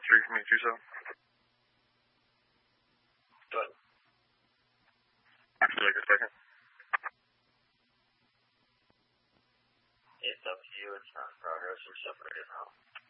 3 for me to do so. Good. Would you like a second? It's up to you. It's not in progress. We're separated now.